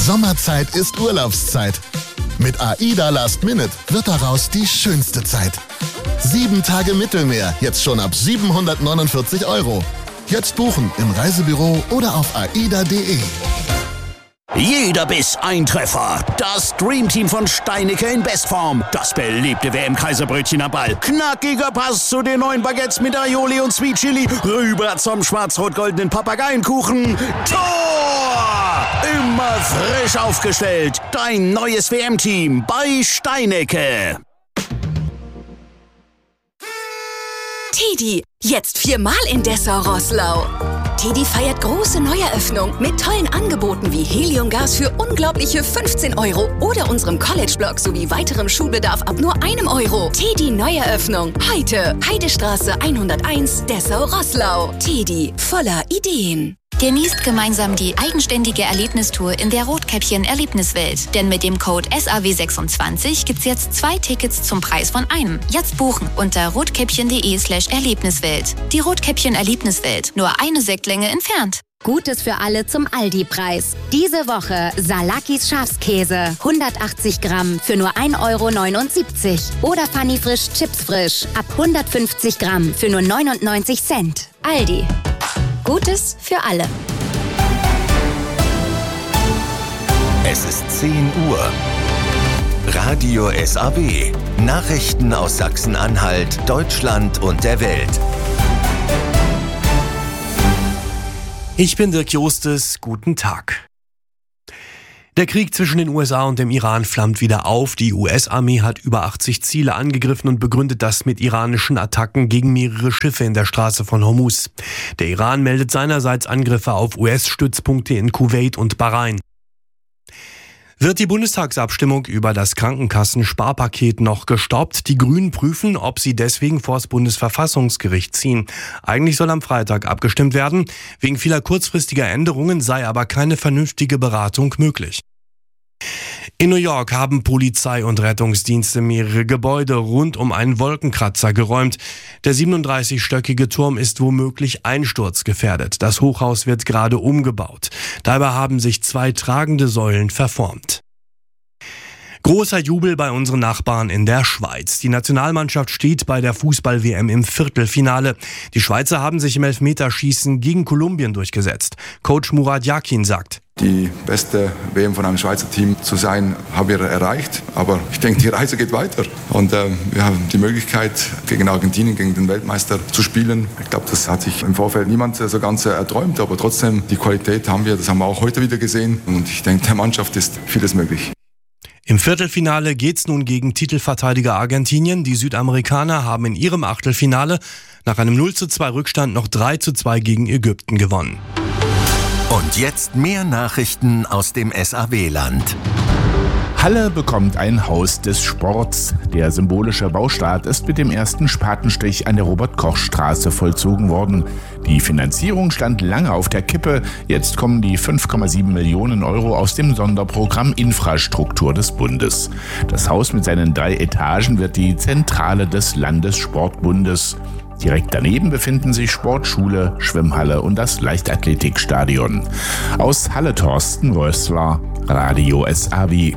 Sommerzeit ist Urlaubszeit. Mit AIDA Last Minute wird daraus die schönste Zeit. 7 Tage Mittelmeer, jetzt schon ab 749 €. Jetzt buchen im Reisebüro oder auf aida.de. Jeder Biss ein Treffer. Das Dreamteam von Steinicke in Bestform. Das beliebte WM-Kaiserbrötchen am Ball. Knackiger Pass zu den neuen Baguettes mit Aioli und Sweet Chili. Rüber zum schwarz-rot-goldenen Papageienkuchen. Tor! Immer frisch aufgestellt. Dein neues WM-Team bei Steinicke. Tedi, jetzt 4-mal in Dessau-Roßlau. Tedi feiert große Neueröffnung mit tollen Angeboten wie Heliumgas für unglaubliche 15 € oder unserem College-Blog sowie weiterem Schulbedarf ab nur 1 €. Tedi Neueröffnung. Heute Heidestraße 101, Dessau-Roßlau. Tedi, voller Ideen. Genießt gemeinsam die eigenständige Erlebnistour in der Rotkäppchen Erlebniswelt. Denn mit dem Code SAW26 gibt's jetzt 2 Tickets zum Preis von einem. Jetzt buchen unter rotkäppchen.de/Erlebniswelt. Die Rotkäppchen Erlebniswelt, nur eine Sektlänge entfernt. Gutes für alle zum Aldi-Preis. Diese Woche Salakis Schafskäse, 180 Gramm für nur 1,79 € oder Funny Frisch Chips Frisch ab 150 Gramm für nur 99 Cent. Aldi. Gutes für alle. Es ist 10 Uhr. Radio SAW. Nachrichten aus Sachsen-Anhalt, Deutschland und der Welt. Ich bin Dirk Jostes. Guten Tag. Der Krieg zwischen den USA und dem Iran flammt wieder auf. Die US-Armee hat über 80 Ziele angegriffen und begründet das mit iranischen Attacken gegen mehrere Schiffe in der Straße von Hormuz. Der Iran meldet seinerseits Angriffe auf US-Stützpunkte in Kuwait und Bahrain. Wird die Bundestagsabstimmung über das Krankenkassen-Sparpaket noch gestoppt? Die Grünen prüfen, ob sie deswegen vors Bundesverfassungsgericht ziehen. Eigentlich soll am Freitag abgestimmt werden. Wegen vieler kurzfristiger Änderungen sei aber keine vernünftige Beratung möglich. In New York haben Polizei und Rettungsdienste mehrere Gebäude rund um einen Wolkenkratzer geräumt. Der 37-stöckige Turm ist womöglich einsturzgefährdet. Das Hochhaus wird gerade umgebaut. Dabei haben sich 2 tragende Säulen verformt. Großer Jubel bei unseren Nachbarn in der Schweiz. Die Nationalmannschaft steht bei der Fußball-WM im Viertelfinale. Die Schweizer haben sich im Elfmeterschießen gegen Kolumbien durchgesetzt. Coach Murat Yakin sagt: Die beste WM von einem Schweizer Team zu sein, haben wir erreicht. Aber ich denke, die Reise geht weiter. Und wir haben die Möglichkeit, gegen Argentinien, gegen den Weltmeister zu spielen. Ich glaube, das hat sich im Vorfeld niemand so ganz erträumt. Aber trotzdem, die Qualität haben wir. Das haben wir auch heute wieder gesehen. Und ich denke, der Mannschaft ist vieles möglich. Im Viertelfinale geht's nun gegen Titelverteidiger Argentinien. Die Südamerikaner haben in ihrem Achtelfinale nach einem 0:2 Rückstand noch 3:2 gegen Ägypten gewonnen. Und jetzt mehr Nachrichten aus dem SAW-Land. Halle bekommt ein Haus des Sports. Der symbolische Baustart ist mit dem ersten Spatenstich an der Robert-Koch-Straße vollzogen worden. Die Finanzierung stand lange auf der Kippe. Jetzt kommen die 5,7 Millionen € aus dem Sonderprogramm Infrastruktur des Bundes. Das Haus mit seinen 3 Etagen wird die Zentrale des Landessportbundes. Direkt daneben befinden sich Sportschule, Schwimmhalle und das Leichtathletikstadion. Aus Halle Thorsten Rössler, Radio SAW.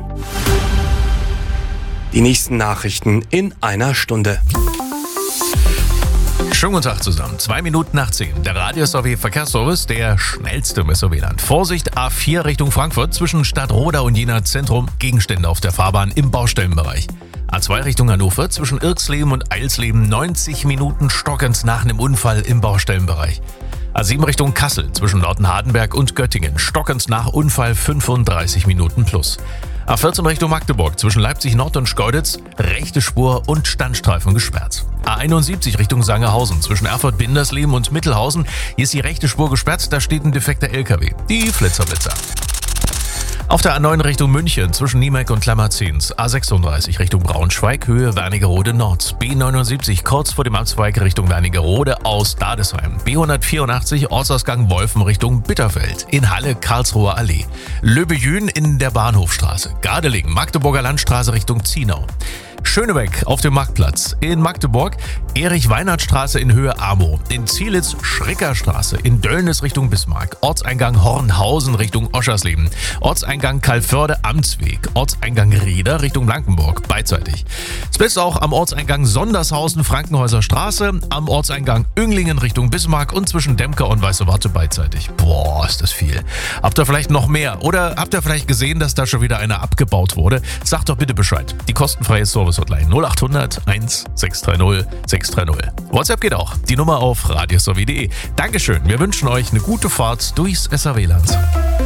Die nächsten Nachrichten in einer Stunde. Schönen guten Tag zusammen. 2 Minuten nach 10. Der Radio SAW Verkehrsservice, der schnellste im SAW-Land. Vorsicht, A4 Richtung Frankfurt zwischen Stadtroda und Jena Zentrum. Gegenstände auf der Fahrbahn im Baustellenbereich. A2 Richtung Hannover zwischen Irksleben und Eilsleben 90 Minuten stockend nach einem Unfall im Baustellenbereich. A7 Richtung Kassel zwischen Norden-Hardenberg und Göttingen stockend nach Unfall 35 Minuten plus. A14 Richtung Magdeburg zwischen Leipzig Nord und Schkeuditz rechte Spur und Standstreifen gesperrt. A71 Richtung Sangerhausen zwischen Erfurt-Bindersleben und Mittelhausen. Hier ist die rechte Spur gesperrt, da steht ein defekter LKW. Die Flitzer. Auf der A9 Richtung München zwischen Niemeck und Klammerzins. A36 Richtung Braunschweig, Höhe Wernigerode Nord. B79 kurz vor dem Abzweig Richtung Wernigerode aus Dadesheim. B184 Ortsausgang Wolfen Richtung Bitterfeld. In Halle Karlsruher Allee. Löbejün in der Bahnhofstraße. Gardelegen Magdeburger Landstraße Richtung Zienau. Schönebeck auf dem Marktplatz. In Magdeburg Erich-Weinert-Straße in Höhe Amow. In Zielitz Schrickerstraße. In Döllnis Richtung Bismarck. Ortseingang Hornhausen Richtung Oschersleben. Ortseingang Calvörde Amtsweg. Ortseingang Rieder Richtung Blankenburg. Beidseitig. Das Beste auch am Ortseingang Sondershausen Frankenhäuser Straße. Am Ortseingang Önglingen Richtung Bismarck und zwischen Demker und Weiße Warte beidseitig. Boah, ist das viel. Habt ihr vielleicht noch mehr? Oder habt ihr vielleicht gesehen, dass da schon wieder eine abgebaut wurde? Sagt doch bitte Bescheid. Die kostenfreie Service-Hotline 0800 1630 630. WhatsApp geht auch. Die Nummer auf radiosowie.de. Dankeschön. Wir wünschen euch eine gute Fahrt durchs SAW-Land.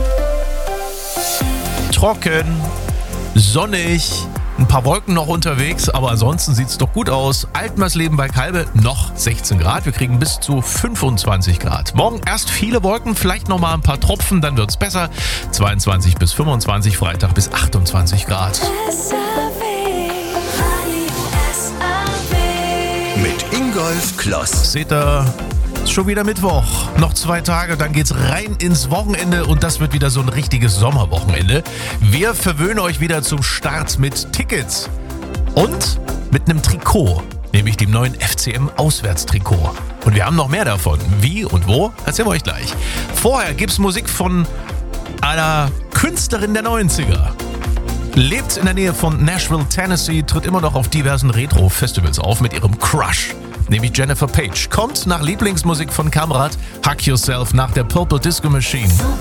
Trocken, sonnig, ein paar Wolken noch unterwegs, aber ansonsten sieht es doch gut aus. Altmersleben bei Kalbe noch 16 Grad. Wir kriegen bis zu 25 Grad. Morgen erst viele Wolken, vielleicht noch mal ein paar Tropfen, dann wird es besser. 22 bis 25, Freitag bis 28 Grad. Mit Ingolf Kloss. Seht ihr, ist schon wieder Mittwoch. Noch 2 Tage, dann geht's rein ins Wochenende und das wird wieder so ein richtiges Sommerwochenende. Wir verwöhnen euch wieder zum Start mit Tickets und mit einem Trikot, nämlich dem neuen FCM-Auswärtstrikot. Und wir haben noch mehr davon. Wie und wo, erzählen wir euch gleich. Vorher gibt's Musik von einer Künstlerin der 90er. Lebt in der Nähe von Nashville, Tennessee, tritt immer noch auf diversen Retro-Festivals auf mit ihrem Crush, nämlich Jennifer Page. Kommt nach Lieblingsmusik von Kamrat, Hug Yourself nach der Purple Disco Machine. So